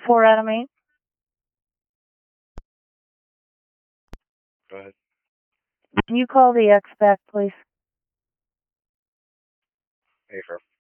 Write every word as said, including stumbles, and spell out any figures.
Four Adam eight. Go ahead. Can you call the X back, please? Hey, Firm.